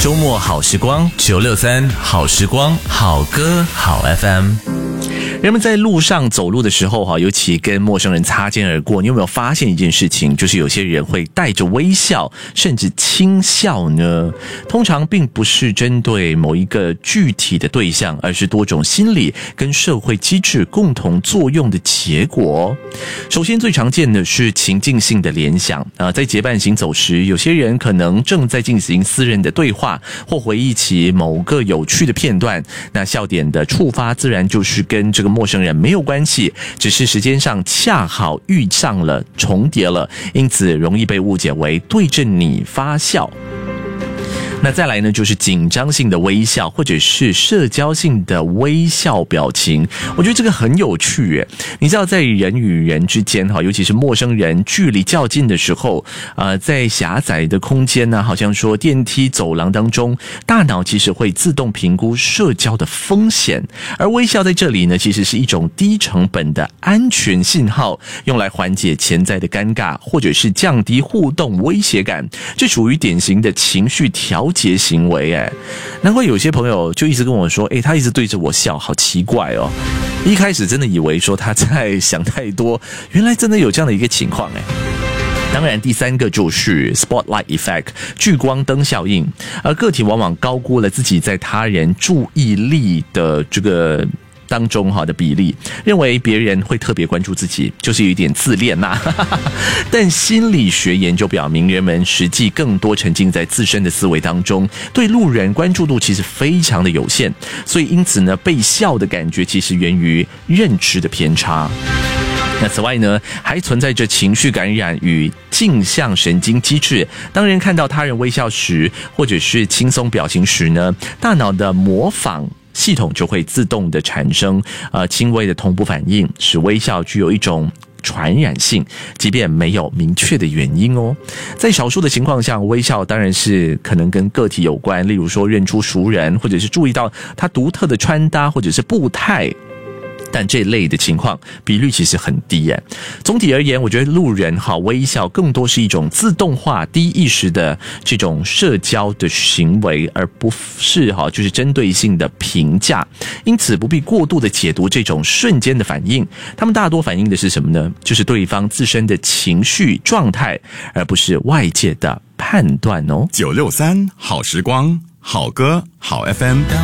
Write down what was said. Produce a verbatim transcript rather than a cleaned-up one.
周末好时光，九六三好时光，好歌好 F M。人们在路上走路的时候哈，尤其跟陌生人擦肩而过，你有没有发现一件事情，就是有些人会带着微笑甚至轻笑呢？通常并不是针对某一个具体的对象，而是多种心理跟社会机制共同作用的结果。首先最常见的是情境性的联想啊，在结伴行走时，有些人可能正在进行私人的对话，或回忆起某个有趣的片段，那笑点的触发自然就是跟这个陌生人没有关系，只是时间上恰好遇上了，重叠了，因此容易被误解为对着你发笑。那再来呢，就是紧张性的微笑，或者是社交性的微笑表情。我觉得这个很有趣耶。你知道，在人与人之间哈，尤其是陌生人距离较近的时候，呃，在狭窄的空间呢，好像说电梯、走廊当中，大脑其实会自动评估社交的风险，而微笑在这里呢，其实是一种低成本的安全信号，用来缓解潜在的尴尬，或者是降低互动威胁感。这属于典型的情绪调节行为哎，难怪有些朋友就一直跟我说，哎，他一直对着我笑，好奇怪哦。一开始真的以为说他在想太多，原来真的有这样的一个情况哎。当然，第三个就是 spotlight effect 聚光灯效应，而个体往往高估了自己在他人注意力的这个当中哈的比例，认为别人会特别关注自己，就是有一点自恋呐、啊。但心理学研究表明，人们实际更多沉浸在自身的思维当中，对路人关注度其实非常的有限，所以因此呢，被笑的感觉其实源于认知的偏差。那此外呢，还存在着情绪感染与镜像神经机制。当人看到他人微笑时，或者是轻松表情时呢，大脑的模仿系统就会自动的产生呃轻微的同步反应，使微笑具有一种传染性，即便没有明确的原因哦。在少数的情况下，微笑当然是可能跟个体有关，例如说认出熟人，或者是注意到他独特的穿搭或者是步态。但这类的情况比率其实很低耶。总体而言，我觉得路人哈微笑更多是一种自动化、低意识的这种社交的行为，而不是哈就是针对性的评价。因此，不必过度的解读这种瞬间的反应。他们大多反映的是什么呢？就是对方自身的情绪状态，而不是外界的判断哦。 九六三好时光，好歌好 F M。